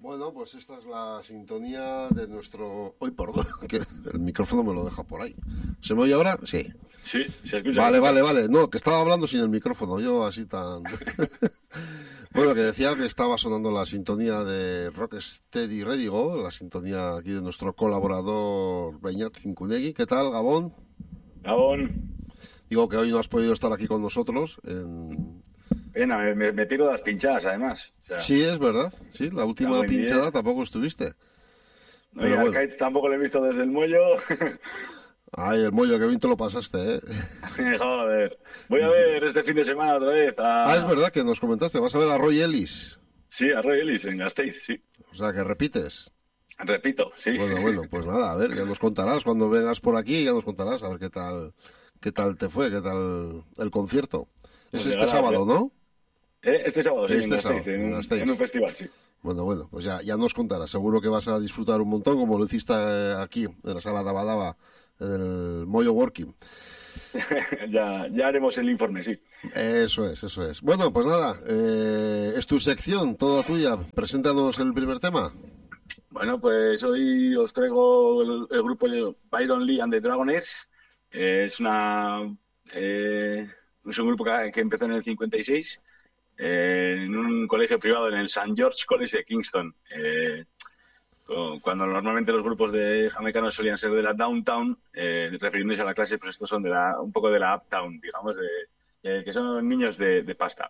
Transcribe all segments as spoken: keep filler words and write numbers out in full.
Bueno, pues esta es la sintonía de nuestro... Hoy, perdón, que el micrófono me lo deja por ahí. ¿Se me oye ahora? Sí. Sí, se escucha. Vale, vale, vale. No, que estaba hablando sin el micrófono, yo así tan... Bueno, que decía que estaba sonando la sintonía de Rocksteady Radio, la sintonía aquí de nuestro colaborador Beñat Cincunegui. ¿Qué tal, Gabón? Gabón. Digo que hoy no has podido estar aquí con nosotros en... Pena, me, me, me tiro las pinchadas, además. O sea, sí, es verdad. Sí, la última pinchada día. Tampoco estuviste. No, pero y bueno. Al Kites tampoco lo he visto desde el muello. Ay, el muello, que bien te lo pasaste, ¿eh? Joder. Voy a ver este fin de semana otra vez a... Ah, es verdad que nos comentaste. ¿Vas a ver a Roy Ellis? Sí, a Roy Ellis en Gasteiz, sí. O sea, que repites. Repito, sí. Bueno, bueno, pues nada, a ver, ya nos contarás. Cuando vengas por aquí, ya nos contarás a ver qué tal, qué tal te fue, qué tal el concierto. Es este sábado, ¿no? Este sábado, sí, este en Gasteiz, sábado, en, en, Gasteiz. en un festival, sí. Bueno, bueno, pues ya, ya nos contarás. Seguro que vas a disfrutar un montón, como lo hiciste aquí, en la sala Daba Daba, en el Moyo Working. ya, ya haremos el informe, sí. Eso es, eso es. Bueno, pues nada, eh, es tu sección, toda tuya. Preséntanos el primer tema. Bueno, pues hoy os traigo el, el grupo Byron Lee and the Dragonaires. Eh, es una... Eh, es un grupo que, que empezó en el cincuenta y seis eh, en un colegio privado en el Saint George College de Kingston. Eh, cuando normalmente los grupos de jamaicanos solían ser de la downtown, eh, refiriéndose a la clase, pues estos son de la, un poco de la uptown, digamos, de, eh, que son niños de, de pasta.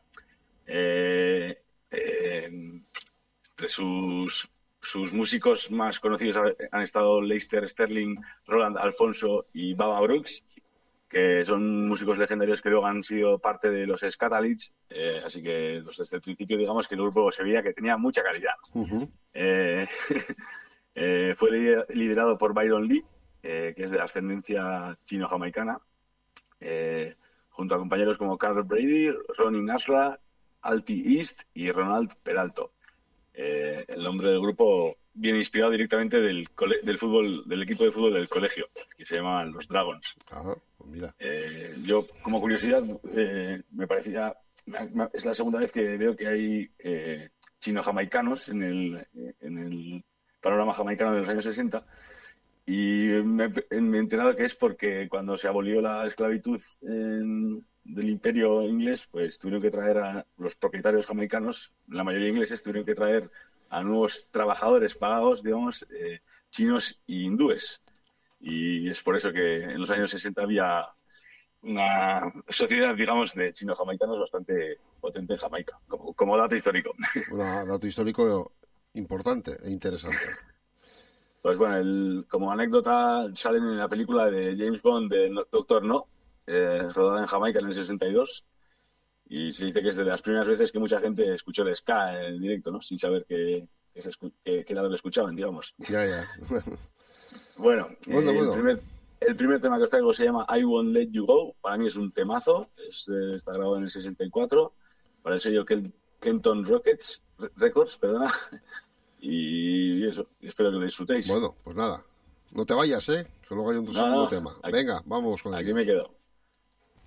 Eh, eh, entre sus, sus músicos más conocidos han estado Lester Sterling, Roland Alfonso y Baba Brooks, que son músicos legendarios que luego han sido parte de los Scatalites, eh, así que pues, desde el principio digamos que el grupo se veía que tenía mucha calidad. Uh-huh. eh, eh, fue liderado por Byron Lee, eh, que es de ascendencia chino-jamaicana, eh, junto a compañeros como Carl Brady, Ronnie Nasra, Alti East y Ronald Peralto. Eh, el nombre del grupo viene inspirado directamente del, cole- del fútbol, del equipo de fútbol del colegio, que se llamaban los Dragons. Ah, pues mira. Eh, yo, como curiosidad, eh, me parecía... Me, me, es la segunda vez que veo que hay eh, chino-jamaicanos en el, en el panorama jamaicano de los años sesenta, y me, me he enterado que es porque cuando se abolió la esclavitud en, del imperio inglés, pues tuvieron que traer a los propietarios jamaicanos, la mayoría ingleses, tuvieron que traer a nuevos trabajadores pagados, digamos, eh, chinos e hindúes. Y es por eso que en los años sesenta había una sociedad, digamos, de chino-jamaicanos bastante potente en Jamaica, como, como dato histórico. Un dato histórico importante e interesante. Pues bueno, el, como anécdota, salen en la película de James Bond de Doctor No, eh, rodada en Jamaica en el sesenta y dos, y se dice que es de las primeras veces que mucha gente escuchó el ska en directo, ¿no? Sin saber que, que, se escu- que, que era lo que escuchaban, digamos. Ya, ya. Bueno, bueno, eh, bueno. El, primer, el primer tema que os traigo se llama I Won't Let You Go. Para mí es un temazo, es, eh, está grabado en el sesenta y cuatro, para el sello Ken, Kenton Rockets, Records, perdona. Y eso, espero que lo disfrutéis. Bueno, pues nada, no te vayas, ¿eh? Que luego hay un no, segundo no, tema. Aquí, Venga, vamos con Aquí ello. me quedo.